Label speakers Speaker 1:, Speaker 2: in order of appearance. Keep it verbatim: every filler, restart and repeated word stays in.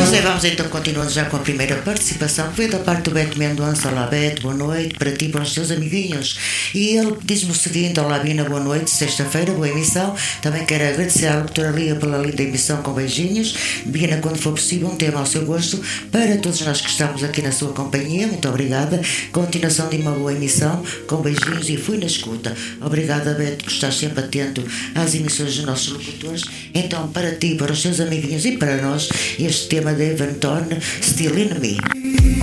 Speaker 1: Pois é, vamos então continuando já com a primeira participação, que veio da parte do Beto Mendonça. Olá Beto, boa noite para ti e para os teus amiguinhos. E ele diz-me o seguinte: olá Bina, boa noite, sexta-feira, boa emissão. Também quero agradecer à doutora Lia pela linda emissão com beijinhos. Bina, quando for possível, um tema ao seu gosto para todos nós que estamos aqui na sua companhia. Muito obrigada. Continuação de uma boa emissão com beijinhos e fui na escuta. Obrigada Beto, que estás sempre atento às emissões dos nossos locutores. Então, para ti, para os teus amiguinhos e para nós, este tema de Evan Thorne, Still in Me.